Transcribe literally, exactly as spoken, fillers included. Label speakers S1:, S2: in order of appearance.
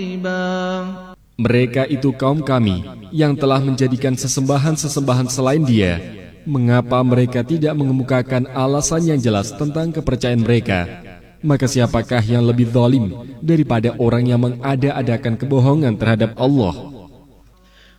S1: Mereka itu kaum kami yang telah menjadikan sesembahan-sesembahan selain Dia. Mengapa mereka tidak mengemukakan alasan yang jelas tentang kepercayaan mereka? Maka siapakah yang lebih zalim daripada orang yang mengada-adakan kebohongan terhadap Allah?